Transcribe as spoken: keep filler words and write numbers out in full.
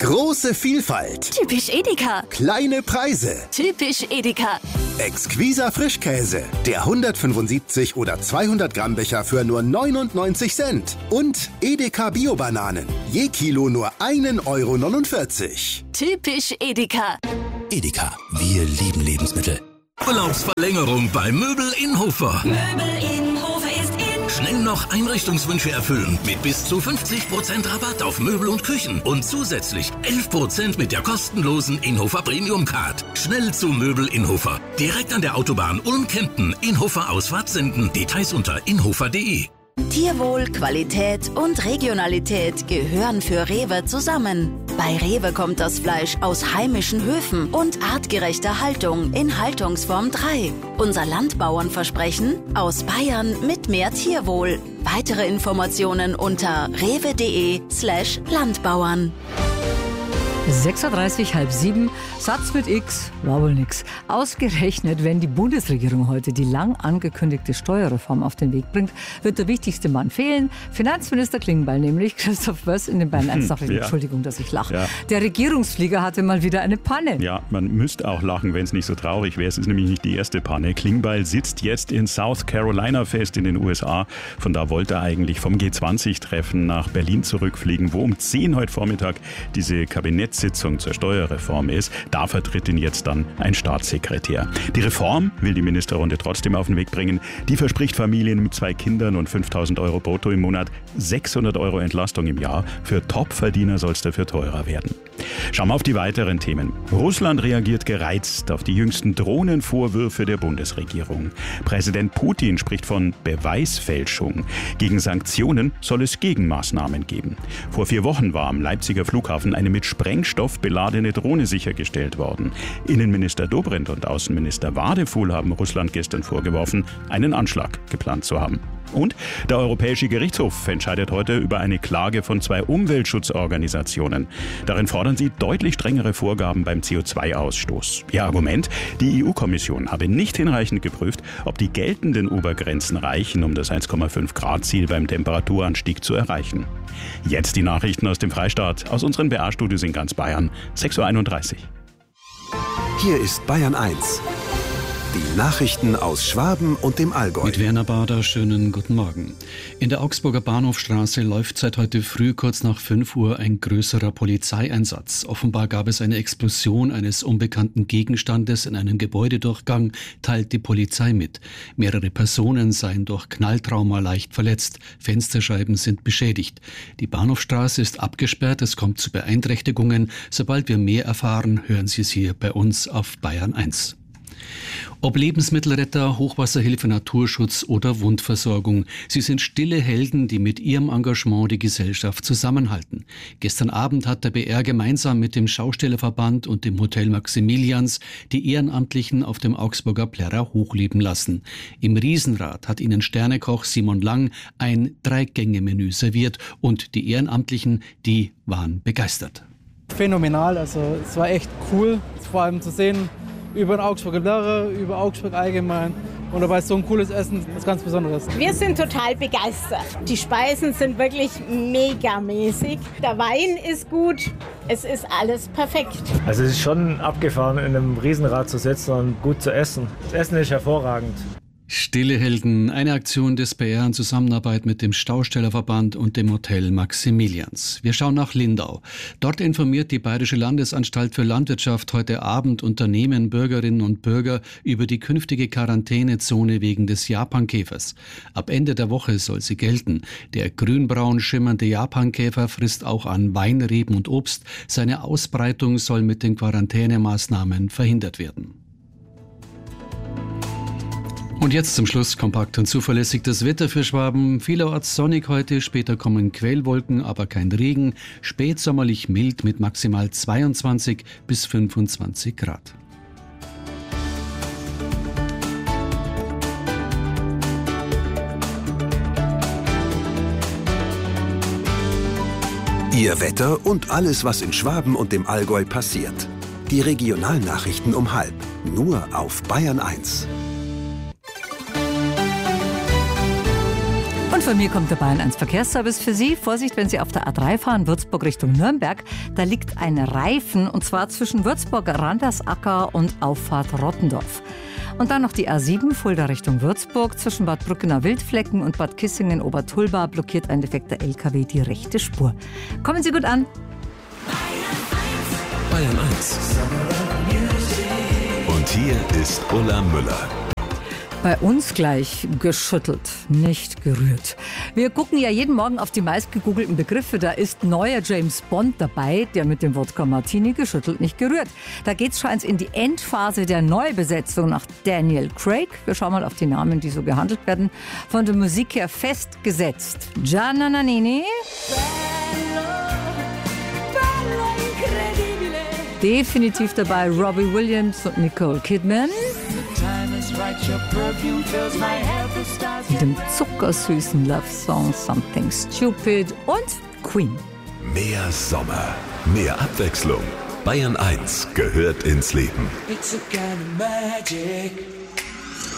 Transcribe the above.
Große Vielfalt. Typisch Edeka. Kleine Preise. Typisch Edeka. Exquiser Frischkäse. Der hundertfünfundsiebzig oder zweihundert Gramm Becher für nur neunundneunzig Cent. Und Edeka Bio-Bananen. Je Kilo nur ein Euro neunundvierzig. Typisch Edeka. Edeka, wir lieben Lebensmittel. Urlaubsverlängerung bei Möbel in Hofer. Möbel in Hofer ist in. Schnell noch Einrichtungswünsche erfüllen mit bis zu fünfzig Prozent Rabatt auf Möbel und Küchen und zusätzlich elf Prozent mit der kostenlosen Inhofer Premium Card. Schnell zu Möbel in Hofer. Direkt an der Autobahn Ulm-Kempten. Inhofer Ausfahrt senden. Details unter inhofer punkt de. Tierwohl, Qualität und Regionalität gehören für Rewe zusammen. Bei Rewe kommt das Fleisch aus heimischen Höfen und artgerechter Haltung in Haltungsform drei. Unser Landbauernversprechen: aus Bayern mit mehr Tierwohl. Weitere Informationen unter rewe.de slash Landbauern. sechs Uhr dreißig, halb sieben, Satz mit X, war wohl nix. Ausgerechnet, wenn die Bundesregierung heute die lang angekündigte Steuerreform auf den Weg bringt, wird der wichtigste Mann fehlen. Finanzminister Klingbeil nämlich, Christoph Wöss in den Bayern eins Nachrichten. Ja. Entschuldigung, dass ich lache. Ja. Der Regierungsflieger hatte mal wieder eine Panne. Ja, man müsste auch lachen, wenn es nicht so traurig wäre. Es ist nämlich nicht die erste Panne. Klingbeil sitzt jetzt in South Carolina fest in den U S A. Von da wollte er eigentlich vom G zwanzig Treffen nach Berlin zurückfliegen, wo um zehn heute Vormittag diese Kabinett Sitzung zur Steuerreform ist. Da vertritt ihn jetzt dann ein Staatssekretär. Die Reform will die Ministerrunde trotzdem auf den Weg bringen. Die verspricht Familien mit zwei Kindern und fünftausend Euro brutto im Monat sechshundert Euro Entlastung im Jahr. Für Topverdiener soll es dafür teurer werden. Schauen wir auf die weiteren Themen. Russland reagiert gereizt auf die jüngsten Drohnenvorwürfe der Bundesregierung. Präsident Putin spricht von Beweisfälschung. Gegen Sanktionen soll es Gegenmaßnahmen geben. Vor vier Wochen war am Leipziger Flughafen eine mit Sprengstoff beladene Drohne sichergestellt worden. Innenminister Dobrindt und Außenminister Wadefuhl haben Russland gestern vorgeworfen, einen Anschlag geplant zu haben. Und der Europäische Gerichtshof entscheidet heute über eine Klage von zwei Umweltschutzorganisationen. Darin fordern sie deutlich strengere Vorgaben beim C O zwei Ausstoß. Ihr Argument: Die E U-Kommission habe nicht hinreichend geprüft, ob die geltenden Obergrenzen reichen, um das eins Komma fünf Grad Ziel beim Temperaturanstieg zu erreichen. Jetzt die Nachrichten aus dem Freistaat, aus unseren B A-Studios in ganz Bayern, sechs Uhr einunddreißig. Hier ist Bayern eins. Die Nachrichten aus Schwaben und dem Allgäu. Mit Werner Bader, schönen guten Morgen. In der Augsburger Bahnhofstraße läuft seit heute früh kurz nach fünf Uhr ein größerer Polizeieinsatz. Offenbar gab es eine Explosion eines unbekannten Gegenstandes in einem Gebäudedurchgang, teilt die Polizei mit. Mehrere Personen seien durch Knalltrauma leicht verletzt. Fensterscheiben sind beschädigt. Die Bahnhofstraße ist abgesperrt, es kommt zu Beeinträchtigungen. Sobald wir mehr erfahren, hören Sie es hier bei uns auf Bayern eins. Ob Lebensmittelretter, Hochwasserhilfe, Naturschutz oder Wundversorgung, sie sind stille Helden, die mit ihrem Engagement die Gesellschaft zusammenhalten. Gestern Abend hat der B R gemeinsam mit dem Schaustellerverband und dem Hotel Maximilians die Ehrenamtlichen auf dem Augsburger Plärrer hochleben lassen. Im Riesenrad hat ihnen Sternekoch Simon Lang ein Drei-Gänge-Menü serviert und die Ehrenamtlichen, die waren begeistert. Phänomenal, also es war echt cool, vor allem zu sehen, über den Augsburger Plärrer, über Augsburg allgemein. Und dabei ist so ein cooles Essen, was ganz Besonderes. Wir sind total begeistert. Die Speisen sind wirklich megamäßig. Der Wein ist gut. Es ist alles perfekt. Also es ist schon abgefahren, in einem Riesenrad zu sitzen und gut zu essen. Das Essen ist hervorragend. Stille Helden, eine Aktion des B R in Zusammenarbeit mit dem Schaustellerverband und dem Hotel Maximilians. Wir schauen nach Lindau. Dort informiert die Bayerische Landesanstalt für Landwirtschaft heute Abend Unternehmen, Bürgerinnen und Bürger über die künftige Quarantänezone wegen des Japankäfers. Ab Ende der Woche soll sie gelten. Der grünbraun schimmernde Japankäfer frisst auch an Weinreben und Obst. Seine Ausbreitung soll mit den Quarantänemaßnahmen verhindert werden. Und jetzt zum Schluss kompakt und zuverlässig das Wetter für Schwaben. Vielerorts sonnig heute, später kommen Quellwolken, aber kein Regen. Spätsommerlich mild mit maximal zweiundzwanzig bis fünfundzwanzig Grad. Ihr Wetter und alles, was in Schwaben und dem Allgäu passiert. Die Regionalnachrichten um halb. Nur auf Bayern eins. von mir kommt der Bayern eins Verkehrsservice für Sie. Vorsicht, wenn Sie auf der A drei fahren, Würzburg Richtung Nürnberg. Da liegt ein Reifen und zwar zwischen Würzburg, Randersacker und Auffahrt Rottendorf. Und dann noch die A sieben, Fulda Richtung Würzburg. Zwischen Bad Brückener Wildflecken und Bad Kissingen-Obertulba blockiert ein defekter L K W die rechte Spur. Kommen Sie gut an. Bayern eins. Und hier ist Ulla Müller. Bei uns gleich geschüttelt, nicht gerührt. Wir gucken ja jeden Morgen auf die meistgegoogelten Begriffe. Da ist neuer James Bond dabei, der mit dem Wodka Martini geschüttelt, nicht gerührt. Da geht's schon in die Endphase der Neubesetzung nach Daniel Craig. Wir schauen mal auf die Namen, die so gehandelt werden. Von der Musik her festgesetzt. Gianna Nannini. Definitiv dabei Robbie Williams und Nicole Kidman. Mit dem zuckersüßen Love-Song Something Stupid und Queen. Mehr Sommer, mehr Abwechslung. Bayern eins gehört ins Leben. It's a kind of magic.